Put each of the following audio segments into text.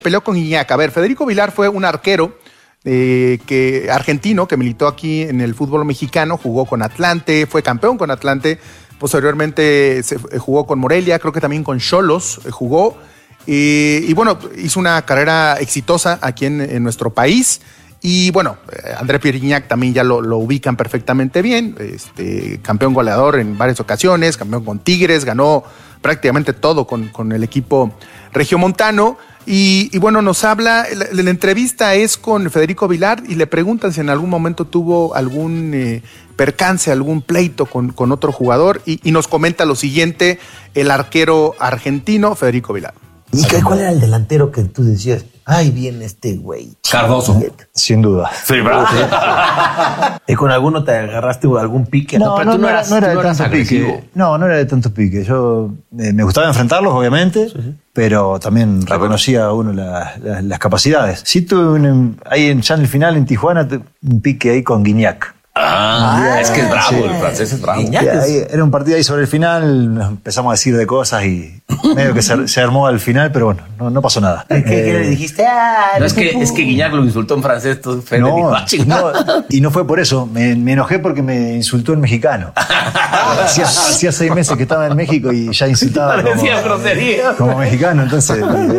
peleó con Gignac. A ver, Federico Vilar fue un arquero argentino que militó aquí en el fútbol mexicano, jugó con Atlante, fue campeón con Atlante, posteriormente jugó con Morelia, creo que también con Xolos jugó, y bueno, hizo una carrera exitosa aquí en nuestro país. Y bueno, André Pierre Gignac también ya lo ubican perfectamente bien, campeón goleador en varias ocasiones, campeón con Tigres, ganó prácticamente todo con el equipo regiomontano. Y bueno, nos habla, la entrevista es con Federico Vilar y le preguntan si en algún momento tuvo algún percance, algún pleito con otro jugador, y nos comenta lo siguiente el arquero argentino Federico Vilar. ¿Y cuál era el delantero que tú decías? Ay, viene este güey. Cardoso. Sin duda. Sí, ¿verdad? ¿Y con alguno te agarraste algún pique? No, pero tú no eras de tanto pique. No era de tanto pique. Yo me gustaba enfrentarlos, obviamente, sí. Pero también reconocía a uno las capacidades. Sí tuve ya en el final en Tijuana un pique ahí con Gignac. Es que es bravo, sí. El francés es bravo. Era un partido ahí sobre el final, nos empezamos a decir de cosas y medio que se armó al final, pero bueno, no pasó nada. ¿Qué le dijiste? No, es que Gignac lo insultó en francés, y no fue por eso, me enojé porque me insultó en mexicano. Hacía 6 meses que estaba en México y ya insultaba como mexicano, entonces...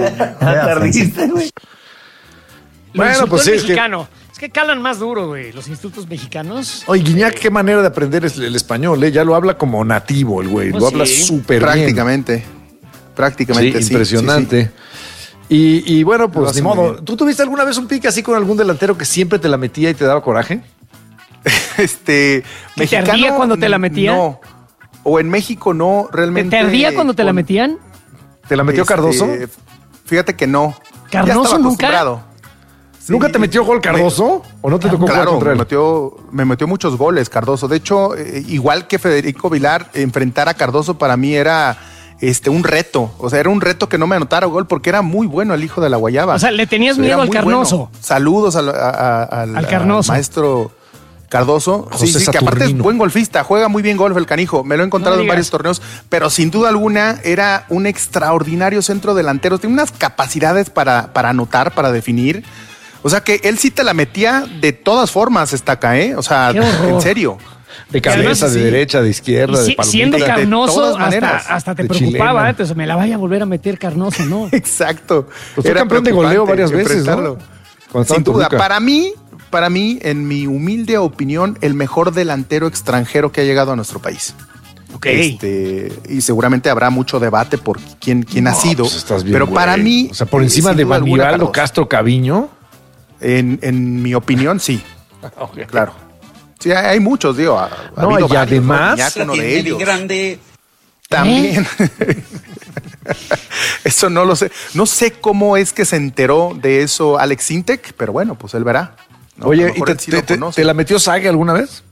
Bueno, pues sí, mexicano. Es que calan más duro, güey, los insultos mexicanos. Oye, Gignac, qué manera de aprender el español, ¿eh? Ya lo habla como nativo el güey, lo habla súper bien. Prácticamente, sí. Impresionante. Sí. Y bueno, pues ni modo. ¿Tú tuviste alguna vez un pique así con algún delantero que siempre te la metía y te daba coraje? ¿Mexicano? ¿Te ardía cuando te la metía? No. O en México no, realmente. ¿Te ardía cuando te la metían? ¿Te la metió Cardoso? Fíjate que no. ¿Cardoso nunca? Sí. ¿Nunca te metió gol Cardoso? ¿O no te tocó jugar contra él? Me metió muchos goles Cardoso. De hecho, igual que Federico Vilar, enfrentar a Cardoso para mí era un reto. O sea, era un reto que no me anotara gol porque era muy bueno el hijo de la guayaba. O sea, le tenías miedo al Carnoso. Bueno. Saludos al Carnoso. Al maestro Cardoso. Sí, que aparte es buen golfista, juega muy bien golf el canijo. Me lo he encontrado en varios torneos, pero sin duda alguna era un extraordinario centro delantero. Tiene unas capacidades para anotar, para definir. O sea que él sí te la metía de todas formas, Estaca, ¿eh? O sea, en serio. De cabeza, de derecha, de izquierda, de palomita. Siendo Carnoso, hasta te preocupaba, entonces me la vaya a volver a meter Carnoso, ¿no? Exacto. Pues era campeón de goleo varias veces, ¿no? Sin duda. Para mí, en mi humilde opinión, el mejor delantero extranjero que ha llegado a nuestro país. Okay. Y seguramente habrá mucho debate por quién ha sido. Pues estás bien, pero para mí... O sea, por encima de Vaniraldo Castro Caviño... En mi opinión, sí. Okay. Claro. Sí, hay muchos, digo. Y además... uno de ellos. Grande. También. Eso no lo sé. No sé cómo es que se enteró de eso Alex Sintek, pero bueno, pues él verá. ¿No? Oye, ¿y te la metió Sague alguna vez?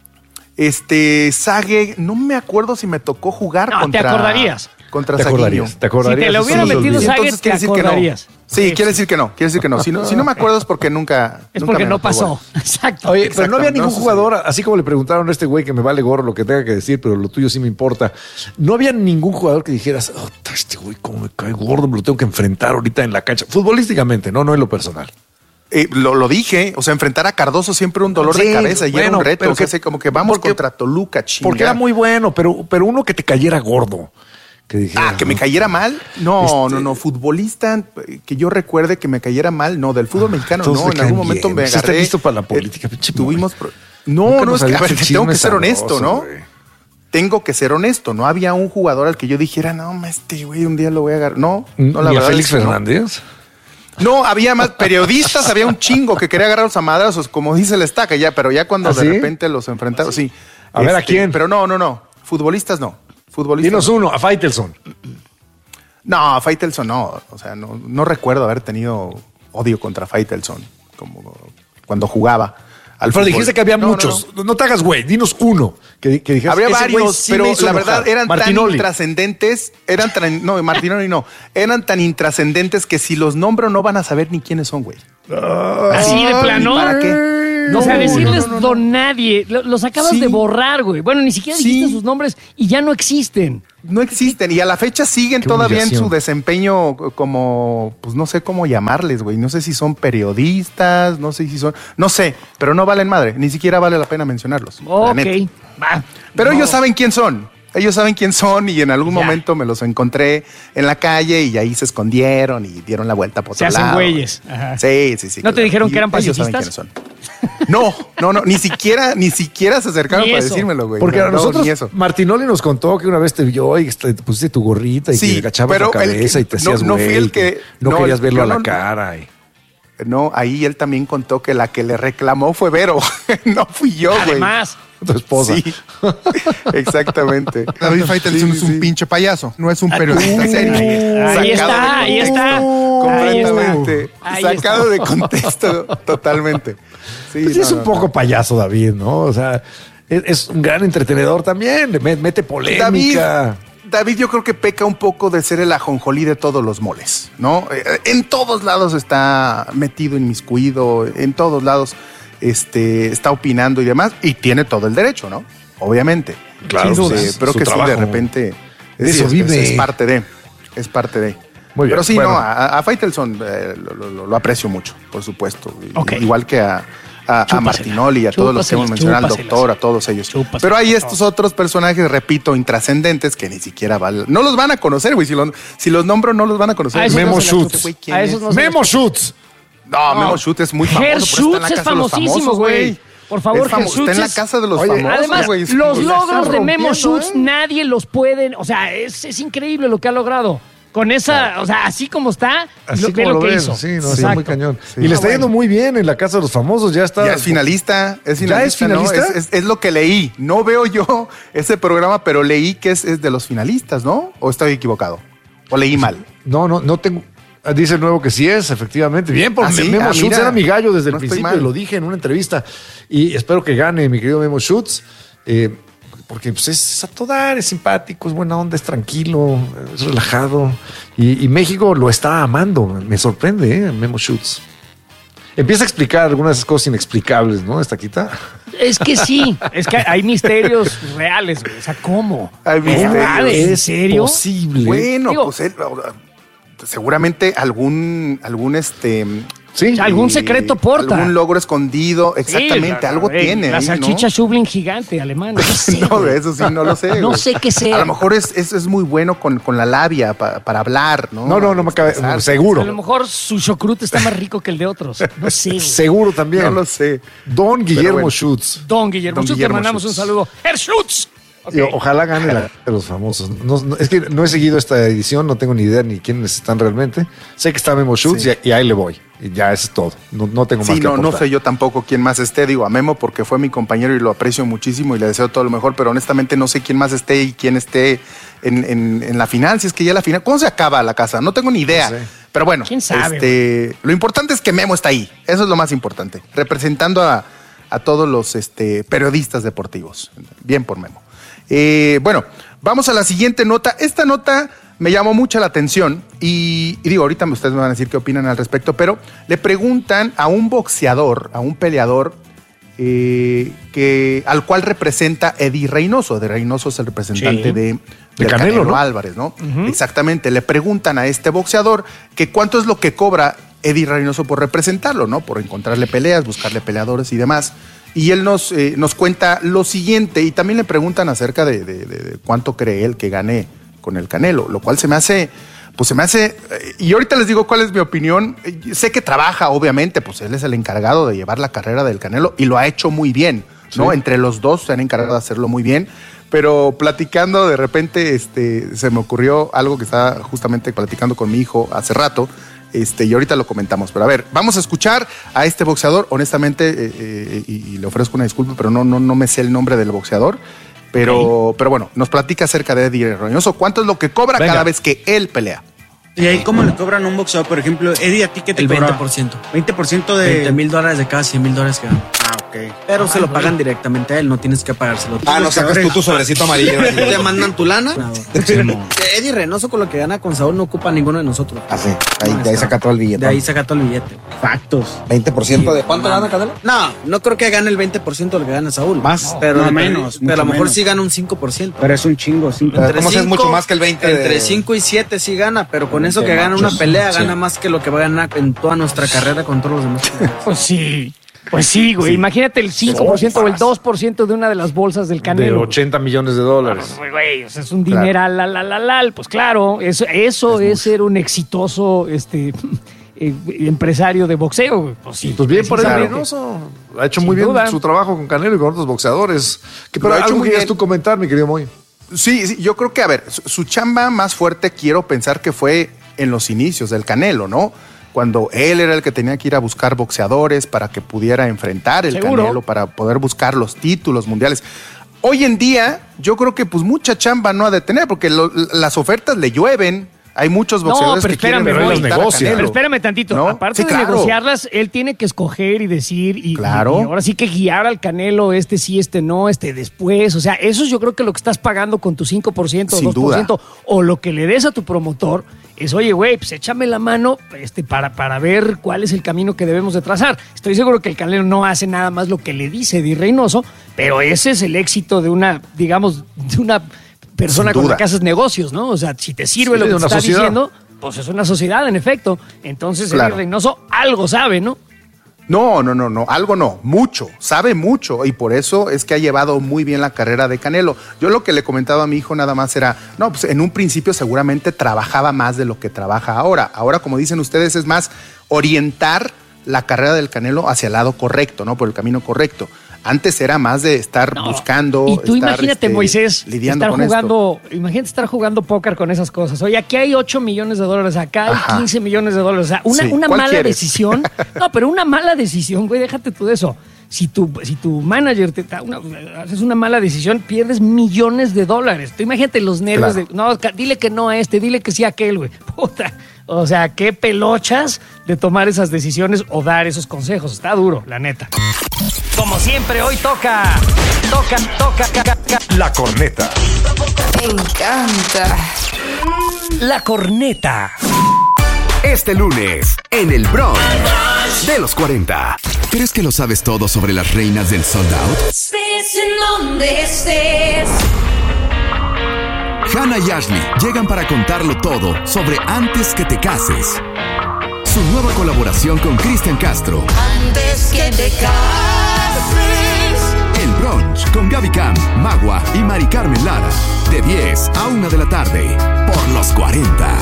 Sague, no me acuerdo si me tocó jugar contra... ¿Te acordarías? Contra ¿Te acordarías? Si te lo hubiera metido Sague, te acordarías. Sí, quiere decir que no. Si no me acuerdo es porque nunca... Es porque no pasó. Exacto. Oye, pero no había ningún jugador, así como le preguntaron a este güey que me vale gorro lo que tenga que decir, pero lo tuyo sí me importa. No había ningún jugador que dijeras, este güey cómo me cae gordo, me lo tengo que enfrentar ahorita en la cancha. Futbolísticamente, no en lo personal. Lo dije, o sea, enfrentar a Cardoso siempre un dolor de cabeza y era un reto, o sea, como que vamos contra Toluca, chinga. Porque era muy bueno, pero uno que te cayera gordo. Que dijera, que me cayera mal. No, futbolista que yo recuerde que me cayera mal, no, del fútbol mexicano no, en algún momento me agarré. ¿Estás listo para la política? Tuvimos no, es que tengo que ser honesto, ¿no? Tengo que ser honesto, no había un jugador al que yo dijera, no, este güey un día lo voy a agarrar. No, la verdad. ¿Ni a Félix Fernández? No, había más periodistas, había un chingo que quería agarrarlos a madrazos, como dice el Estaca, pero ya cuando de repente los enfrentaron, sí. A ver, ¿a quién? Pero no, futbolistas no. Dinos uno, a Faitelson. No, a Faitelson no. O sea, no recuerdo haber tenido odio contra Faitelson como cuando jugaba al fútbol. Pero dijiste que había muchos. No te hagas güey, dinos uno. Que dijeras, habría varios, sí, pero la verdad eran Martinoli. Tan intrascendentes. Martinoli no. Eran tan intrascendentes que si los nombro no van a saber ni quiénes son, güey. Así de plano. ¿Para qué? O sea, decirles don nadie. Los acabas de borrar, güey. Bueno, ni siquiera dijiste sus nombres y ya no existen. No existen. Y a la fecha siguen todavía en su desempeño como, pues no sé cómo llamarles, güey. No sé si son periodistas, no sé si son... No sé, pero no valen madre. Ni siquiera vale la pena mencionarlos. Ok. Va. Pero ellos saben quién son. Ellos saben quién son y en algún momento me los encontré en la calle y ahí se escondieron y dieron la vuelta por otro lado. Se hacen güeyes. Ajá. Sí. ¿No te dijeron que eran pacifistas? Ellos saben quiénes son. No, ni siquiera se acercaron para decírmelo, güey. Porque a nosotros, Martinoli nos contó que una vez te vio y te pusiste tu gorrita y te agachabas la cabeza y te hacías no fui el que... No querías verlo a la cara. No, ahí él también contó que la que le reclamó fue Vero. No fui yo, güey. Además... Tu esposa. Sí, exactamente. David Faitelson es un pinche payaso, no es un periodista serio. Ahí está. Completamente. Sacado de contexto totalmente. Sí, pues es un poco payaso, David, ¿no? O sea, es un gran entretenedor también, mete polémica. David yo creo que peca un poco de ser el ajonjolí de todos los moles, ¿no? En todos lados está metido, inmiscuido, en todos lados está opinando y demás, y tiene todo el derecho, ¿no? Obviamente. Claro, pero que trabajo, sí, de repente eso vive. Es parte de. Muy bien, pero sí, bueno. No, a Faitelson lo aprecio mucho, por supuesto. Okay. Igual que a Martinoli, a todos los que hemos mencionado, al doctor, a todos ellos. Pero hay estos otros personajes, repito, intrascendentes que ni siquiera valen. No los van a conocer, güey. Si los nombro, no los van a conocer. Memo Schutz. Memo Schutz. No, Memo Schutz es muy famoso. Schutz es famosísimo, güey. Por favor, Schutz está en la casa de los famosos. Además, güey. Los logros de Memo Schutz nadie los pueden... O sea, es increíble lo que ha logrado. Con esa, o sea, así como está, así ve lo que hizo. Sí, no, es muy cañón. Sí. Y le está yendo muy bien en la casa de los famosos, ya es finalista. ¿Ya es finalista? ¿No? Es lo que leí. No veo yo ese programa, pero leí que es de los finalistas, ¿no? ¿O estoy equivocado? ¿O leí mal? No tengo... Dice el nuevo que sí es, efectivamente. Bien, por Memo Schutz era mi gallo desde el principio, y lo dije en una entrevista. Y espero que gane mi querido Memo Schutz. Porque pues, es a todo dar, es simpático, es buena onda, es tranquilo, es relajado. Y México lo está amando. Me sorprende, Memo Schutz. Empieza a explicar algunas cosas inexplicables, ¿no? Esta quita. Es que sí, es que hay misterios reales, güey. O sea, ¿cómo? Hay misterios. ¿En serio? Posible. Bueno, pues seguramente algún sí, algún secreto porta. Algún logro escondido, exactamente, algo tiene. La salchicha, ¿no? Schublin gigante alemana. No, eso sí, no lo sé. No sé qué sea. A lo mejor es muy bueno con la labia para hablar, ¿no? No me cabe, seguro. A lo mejor su chocrut está más rico que el de otros. No sé. Seguro también. No lo sé. Don Guillermo Schutz. Don Guillermo Schutz, te mandamos un saludo. ¡Herr Schutz! Okay. Ojalá gane la de los famosos. Es que no he seguido esta edición, no tengo ni idea ni quiénes están realmente. Sé que está Memo Schutz y ahí le voy. Y ya es todo. No tengo más que aportar. No sé yo tampoco quién más esté. Digo a Memo porque fue mi compañero y lo aprecio muchísimo y le deseo todo lo mejor, pero honestamente no sé quién más esté y quién esté en la final. Si es que ya la final. ¿Cuándo se acaba la casa? No tengo ni idea. No sé. Pero bueno, ¿quién sabe? Lo importante es que Memo está ahí. Eso es lo más importante. Representando a todos los periodistas deportivos. Bien por Memo. Bueno, vamos a la siguiente nota. Esta nota me llamó mucho la atención y digo, ahorita ustedes me van a decir qué opinan al respecto, pero le preguntan a un boxeador, a un peleador al cual representa Eddie Reynoso. Eddie Reynoso es el representante de Canelo, ¿no? Álvarez, ¿no? Uh-huh. Exactamente. Le preguntan a este boxeador que cuánto es lo que cobra Eddie Reynoso por representarlo, ¿no? Por encontrarle peleas, buscarle peleadores y demás. Y él nos cuenta lo siguiente, y también le preguntan acerca de cuánto cree él que gane con el Canelo, lo cual se me hace, y ahorita les digo cuál es mi opinión. Sé que trabaja, obviamente, pues él es el encargado de llevar la carrera del Canelo y lo ha hecho muy bien, ¿no? Sí. Entre los dos se han encargado de hacerlo muy bien, pero platicando de repente se me ocurrió algo que estaba justamente platicando con mi hijo hace rato. Y ahorita lo comentamos, pero a ver, vamos a escuchar a este boxeador, honestamente, y le ofrezco una disculpa, pero no me sé el nombre del boxeador, pero bueno, nos platica acerca de Eddie Reynoso, cuánto es lo que cobra cada vez que él pelea. ¿Y ahí cómo le cobran a un boxeador? Por ejemplo, Eddie, ¿a ti qué te cobra? El 20%. 20% de... $20,000 de cada $100,000 que dan. Ah, ok. Ok. Pero se lo pagan directamente a él, no tienes que pagárselo. No sacas tú tu sobrecito amarillo. Te mandan tu lana. Eddie Reynoso con lo que gana con Saúl no ocupa a ninguno de nosotros. Ah, sí. De ahí saca todo el billete. De ahí saca todo el billete. Factos. 20% de cuánto gana Canelo. No creo que gane el 20% de lo que gana Saúl. Más, pero no, menos. Pero a lo mejor menos. sí gana un 5%. Pero es un chingo. ¿Cómo es mucho más que el 20%? Entre 5 y 7 sí gana, pero con eso que gana una pelea, gana más que lo que va a ganar en toda nuestra carrera con todos los demás. Pues sí, güey. Sí. Imagínate el 5% o el 2% de una de las bolsas del Canelo. De $80 millones. Güey, o sea, es un dineral, Pues claro, eso es ser un exitoso empresario de boxeo, güey. Pues sí. Pues bien por él, Reynoso. Ha hecho muy bien su trabajo con Canelo y con otros boxeadores. Pero algo querías tú comentar, mi querido Moy. Sí, yo creo que, a ver, su chamba más fuerte quiero pensar que fue en los inicios del Canelo, ¿no? Cuando él era el que tenía que ir a buscar boxeadores para que pudiera enfrentar el Canelo, para poder buscar los títulos mundiales. Hoy en día, yo creo que pues mucha chamba no ha de tener, porque las ofertas le llueven. Hay muchos boxeadores que quieren enfrentar a Canelo. Pero espérame tantito. ¿No? Aparte de negociarlas, él tiene que escoger y decir y ahora sí que guiar al Canelo, sí, no, después. O sea, eso es yo creo que lo que estás pagando con tu 5% o 2%, o lo que le des a tu promotor. Es, oye, güey, pues échame la mano para ver cuál es el camino que debemos de trazar. Estoy seguro que el Canelo no hace nada más lo que le dice Eddie Reynoso, pero ese es el éxito de una persona con la que haces negocios, ¿no? O sea, si te sirve lo que te está diciendo, pues es una sociedad, en efecto. Entonces, Eddie Reynoso algo sabe, ¿no? No, algo no, mucho, sabe mucho, y por eso es que ha llevado muy bien la carrera de Canelo. Yo lo que le comentaba a mi hijo nada más era, pues en un principio seguramente trabajaba más de lo que trabaja ahora. Ahora, como dicen ustedes, es más orientar la carrera del Canelo hacia el lado correcto, ¿no? Por el camino correcto. Antes era más de estar buscando. Y tú imagínate, Moisés, lidiando estar con jugando, imagínate estar jugando póker con esas cosas. Oye, aquí hay $8 millones, acá hay $15 millones. O sea, una mala decisión. No, pero una mala decisión, güey, déjate tú de eso. Si tu manager haces una mala decisión, pierdes $millones. Tú imagínate los nervios dile que no a dile que sí a aquel, güey. Puta. O sea, qué pelochas de tomar esas decisiones o dar esos consejos. Está duro, la neta. Como siempre, hoy toca. La corneta. Me encanta. La corneta. Este lunes, en el Brunch de los 40. ¿Crees que lo sabes todo sobre las reinas del sold out? Estés en donde estés. Hannah y Ashley llegan para contarlo todo sobre Antes que te cases. Su nueva colaboración con Cristian Castro. Antes que te cases. El Brunch con Gaby Cam, Magua y Mari Carmen Lara. De 10 a 1 de la tarde. Por los 40.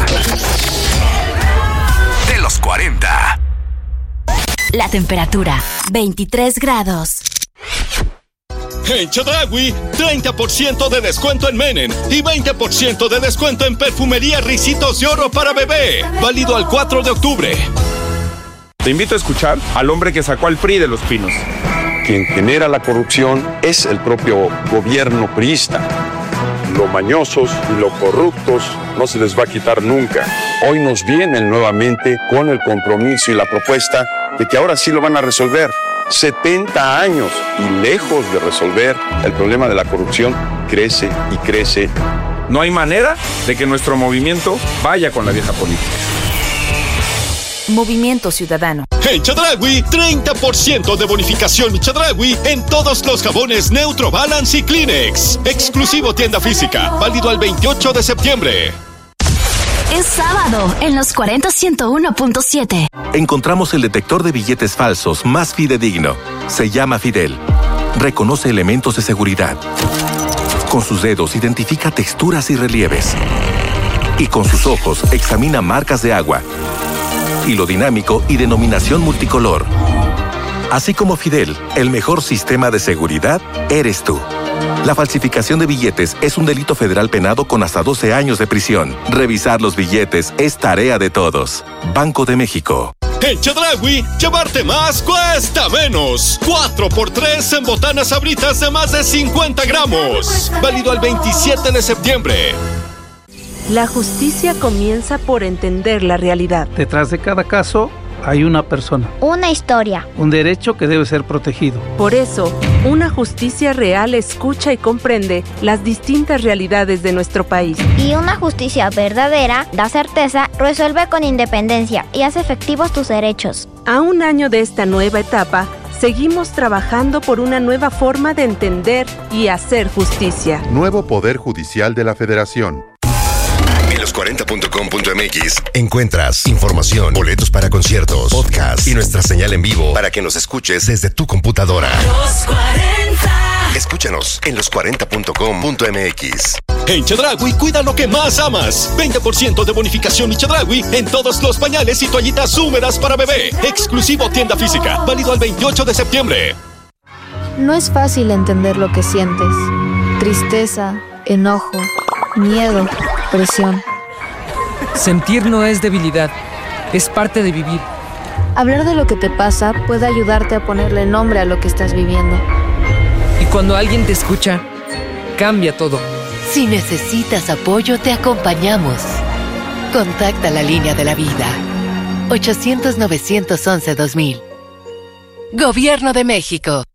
De los 40. La temperatura, 23 grados. En Chedraui, 30% de descuento en Menem y 20% de descuento en perfumería Ricitos de Oro para bebé. Válido al 4 de octubre. Te invito a escuchar al hombre que sacó al PRI de Los Pinos. Quien genera la corrupción es el propio gobierno priista. Lo mañosos y lo corruptos no se les va a quitar nunca. Hoy nos vienen nuevamente con el compromiso y la propuesta de que ahora sí lo van a resolver. 70 años y lejos de resolver el problema de la corrupción, crece y crece. No hay manera de que nuestro movimiento vaya con la vieja política. Movimiento Ciudadano. En Chedraui, 30% de bonificación Chedraui en todos los jabones Neutro Balance y Kleenex. Exclusivo tienda física, válido al 28 de septiembre. Es sábado en los 40 101.7. Encontramos el detector de billetes falsos más fidedigno. Se llama Fidel. Reconoce elementos de seguridad. Con sus dedos identifica texturas y relieves. Y con sus ojos examina marcas de agua, hilo dinámico y denominación multicolor. Así como Fidel, el mejor sistema de seguridad eres tú. La falsificación de billetes es un delito federal penado con hasta 12 años de prisión. Revisar los billetes es tarea de todos. Banco de México. En Chedraui, llevarte más cuesta menos. 4x3 en botanas Sabritas de más de 50 gramos. Válido al 27 de septiembre. La justicia comienza por entender la realidad. Detrás de cada caso Hay una persona. Una historia. Un derecho que debe ser protegido. Por eso, una justicia real escucha y comprende las distintas realidades de nuestro país. Y una justicia verdadera da certeza, resuelve con independencia y hace efectivos tus derechos. A un año de esta nueva etapa, seguimos trabajando por una nueva forma de entender y hacer justicia. Nuevo Poder Judicial de la Federación. En los40.com.mx encuentras información, boletos para conciertos, podcast y nuestra señal en vivo para que nos escuches desde tu computadora. Los 40. Escúchanos en los40.com.mx. En Chedraui, cuida lo que más amas. 20% de bonificación y Chedraui en todos los pañales y toallitas húmedas para bebé. Exclusivo tienda física. Válido al 28 de septiembre. No es fácil entender lo que sientes. Tristeza, enojo, miedo, presión. Sentir no es debilidad, es parte de vivir. Hablar de lo que te pasa puede ayudarte a ponerle nombre a lo que estás viviendo. Y cuando alguien te escucha, cambia todo. Si necesitas apoyo, te acompañamos. Contacta la línea de la vida. 800-911-2000. Gobierno de México.